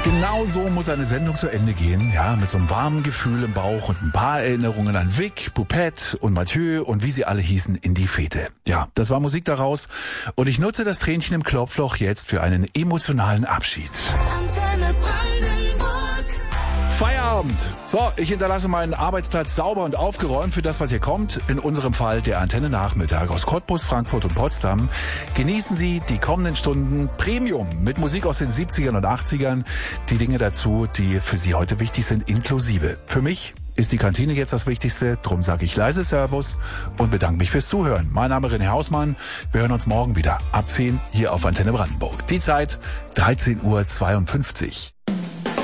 Genau so muss eine Sendung zu Ende gehen, ja, mit so einem warmen Gefühl im Bauch und ein paar Erinnerungen an Vic, Poupette und Mathieu und wie sie alle hießen in die Fete. Ja, das war Musik daraus und ich nutze das Tränchen im Klopfloch jetzt für einen emotionalen Abschied. Feierabend. So, ich hinterlasse meinen Arbeitsplatz sauber und aufgeräumt für das, was hier kommt. In unserem Fall der Antenne-Nachmittag aus Cottbus, Frankfurt und Potsdam. Genießen Sie die kommenden Stunden Premium mit Musik aus den 70ern und 80ern. Die Dinge dazu, die für Sie heute wichtig sind, inklusive. Für mich ist die Kantine jetzt das Wichtigste. Drum sage ich leise Servus und bedanke mich fürs Zuhören. Mein Name ist René Hausmann. Wir hören uns morgen wieder ab 10 hier auf Antenne Brandenburg. Die Zeit 13:52 Uhr.